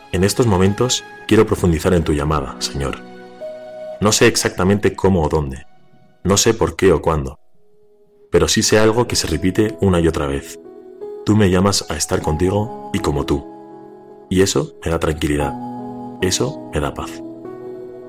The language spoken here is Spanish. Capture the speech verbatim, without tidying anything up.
En estos momentos quiero profundizar en tu llamada, Señor. No sé exactamente cómo o dónde, no sé por qué o cuándo, pero sí sé algo que se repite una y otra vez. Tú me llamas a estar contigo y como tú. Y eso me da tranquilidad, eso me da paz.